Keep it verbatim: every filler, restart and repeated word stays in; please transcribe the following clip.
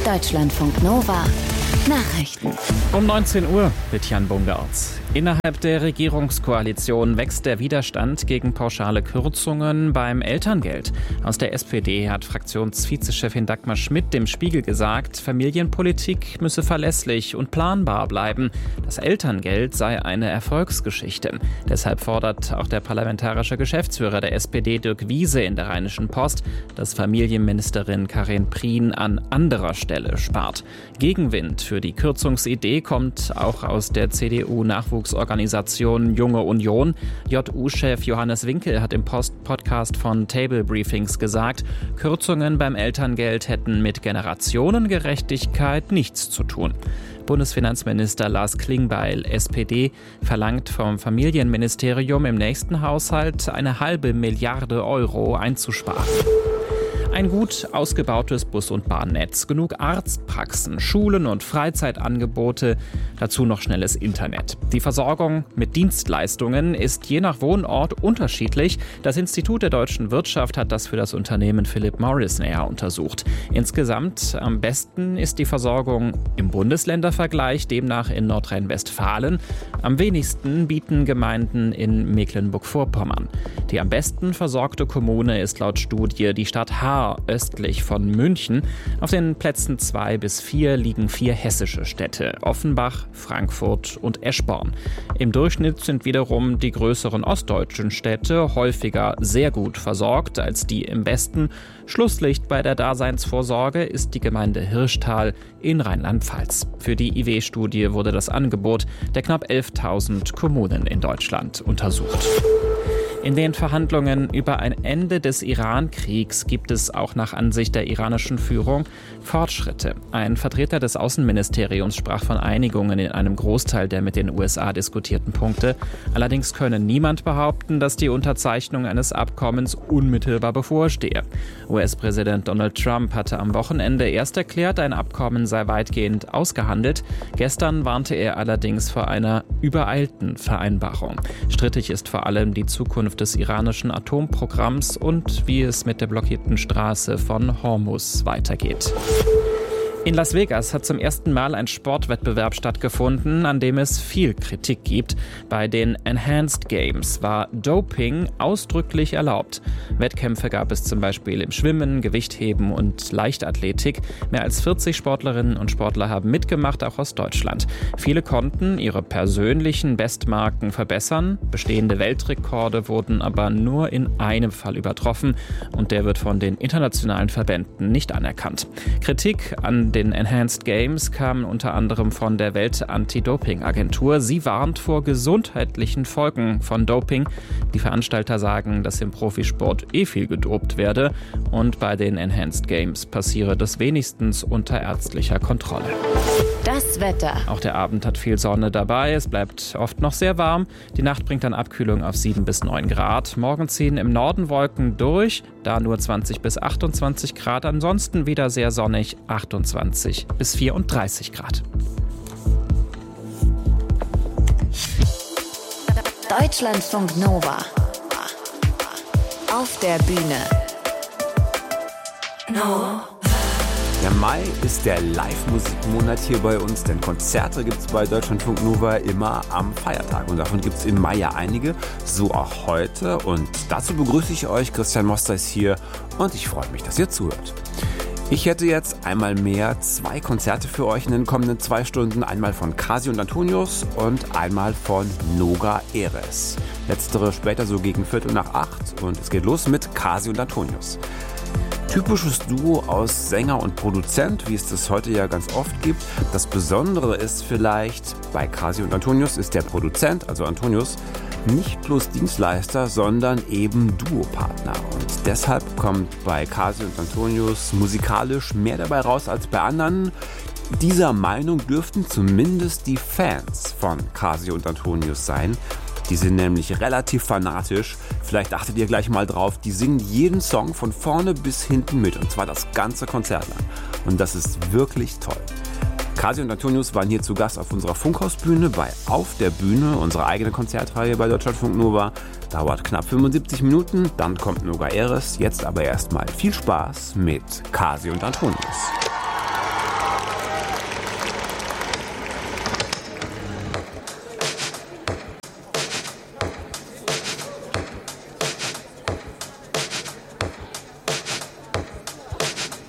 Deutschlandfunk Nova Nachrichten. Um neunzehn Uhr mit Jan Bungartz. Innerhalb der Regierungskoalition wächst der Widerstand gegen pauschale Kürzungen beim Elterngeld. Aus der S P D hat Fraktionsvizechefin Dagmar Schmidt dem Spiegel gesagt, Familienpolitik müsse verlässlich und planbar bleiben. Das Elterngeld sei eine Erfolgsgeschichte. Deshalb fordert auch der parlamentarische Geschäftsführer der S P D Dirk Wiese in der Rheinischen Post, dass Familienministerin Karin Prien an anderer Stelle spart. Gegenwind für die Kürzungsidee kommt auch aus der C D U-Nachwuchsorganisation Junge Union. J U-Chef Johannes Winkel hat im Post-Podcast von Table Briefings gesagt, Kürzungen beim Elterngeld hätten mit Generationengerechtigkeit nichts zu tun. Bundesfinanzminister Lars Klingbeil, S P D, verlangt vom Familienministerium im nächsten Haushalt eine halbe Milliarde Euro einzusparen. Ein gut ausgebautes Bus- und Bahnnetz, genug Arztpraxen, Schulen und Freizeitangebote, dazu noch schnelles Internet. Die Versorgung mit Dienstleistungen ist je nach Wohnort unterschiedlich. Das Institut der deutschen Wirtschaft hat das für das Unternehmen Philip Morris näher untersucht. Insgesamt am besten ist die Versorgung im Bundesländervergleich, demnach in Nordrhein-Westfalen. Am wenigsten bieten Gemeinden in Mecklenburg-Vorpommern. Die am besten versorgte Kommune ist laut Studie die Stadt Haar, östlich von München. Auf den Plätzen zwei bis vier liegen vier hessische Städte: Offenbach, Frankfurt und Eschborn. Im Durchschnitt sind wiederum die größeren ostdeutschen Städte häufiger sehr gut versorgt als die im Westen. Schlusslicht bei der Daseinsvorsorge ist die Gemeinde Hirschtal in Rheinland-Pfalz. Für die I W-Studie wurde das Angebot der knapp elftausend Kommunen in Deutschland untersucht. In den Verhandlungen über ein Ende des Iran-Kriegs gibt es auch nach Ansicht der iranischen Führung Fortschritte. Ein Vertreter des Außenministeriums sprach von Einigungen in einem Großteil der mit den U S A diskutierten Punkte. Allerdings könne niemand behaupten, dass die Unterzeichnung eines Abkommens unmittelbar bevorstehe. U S-Präsident Donald Trump hatte am Wochenende erst erklärt, ein Abkommen sei weitgehend ausgehandelt. Gestern warnte er allerdings vor einer übereilten Vereinbarung. Strittig ist vor allem die Zukunft des iranischen Atomprogramms und wie es mit der blockierten Straße von Hormuz weitergeht. In Las Vegas hat zum ersten Mal ein Sportwettbewerb stattgefunden, an dem es viel Kritik gibt. Bei den Enhanced Games war Doping ausdrücklich erlaubt. Wettkämpfe gab es zum Beispiel im Schwimmen, Gewichtheben und Leichtathletik. Mehr als vierzig Sportlerinnen und Sportler haben mitgemacht, auch aus Deutschland. Viele konnten ihre persönlichen Bestmarken verbessern. Bestehende Weltrekorde wurden aber nur in einem Fall übertroffen und der wird von den internationalen Verbänden nicht anerkannt. Kritik an den Enhanced Games kamen unter anderem von der Welt-Anti-Doping-Agentur. Sie warnt vor gesundheitlichen Folgen von Doping. Die Veranstalter sagen, dass im Profisport eh viel gedopt werde und bei den Enhanced Games passiere das wenigstens unter ärztlicher Kontrolle. Das Wetter. Auch der Abend hat viel Sonne dabei. Es bleibt oft noch sehr warm. Die Nacht bringt dann Abkühlung auf sieben bis neun Grad. Morgen ziehen im Norden Wolken durch, da nur zwanzig bis achtundzwanzig Grad. Ansonsten wieder sehr sonnig, achtundzwanzig bis vierunddreißig Grad. Deutschlandfunk Nova. Auf der Bühne. No. Der Mai ist der Live-Musikmonat hier bei uns, denn Konzerte gibt es bei Deutschlandfunk Nova immer am Feiertag. Und davon gibt es im Mai ja einige, so auch heute. Und dazu begrüße ich euch, Christian Moster ist hier und ich freue mich, dass ihr zuhört. Ich hätte jetzt einmal mehr zwei Konzerte für euch in den kommenden zwei Stunden. Einmal von Kasi und Antonius und einmal von Noga Erez. Letztere später so gegen Viertel nach acht und es geht los mit Kasi und Antonius. Typisches Duo aus Sänger und Produzent, wie es das heute ja ganz oft gibt. Das Besondere ist vielleicht, bei Kasi und Antonius ist der Produzent, also Antonius, nicht bloß Dienstleister, sondern eben Duopartner. Und deshalb kommt bei Kasi und Antonius musikalisch mehr dabei raus als bei anderen. Dieser Meinung dürften zumindest die Fans von Kasi und Antonius sein. Die sind nämlich relativ fanatisch. Vielleicht achtet ihr gleich mal drauf. Die singen jeden Song von vorne bis hinten mit. Und zwar das ganze Konzert lang. Und das ist wirklich toll. Kasi und Antonius waren hier zu Gast auf unserer Funkhausbühne bei Auf der Bühne, unsere eigene Konzertreihe bei Deutschlandfunk Nova. Dauert knapp fünfundsiebzig Minuten, dann kommt Noga Erez. Jetzt aber erstmal viel Spaß mit Kasi und Antonius.